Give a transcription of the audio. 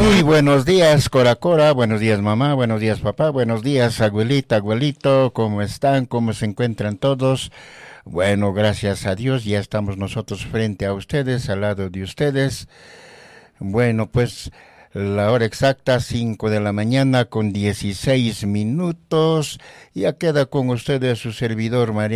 Muy buenos días, Cora Cora, buenos días, mamá, buenos días, papá, buenos días, abuelita, abuelito, ¿cómo están? ¿Cómo se encuentran todos? Bueno, gracias a Dios, ya estamos nosotros frente a ustedes, al lado de ustedes. Bueno, pues la hora exacta, 5 de la mañana con 16 minutos. Ya queda con ustedes su servidor, María.